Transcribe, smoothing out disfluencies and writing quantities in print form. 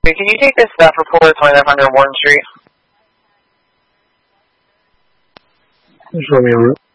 Can you take this staff report 2900 Warden Street? Just show me a route.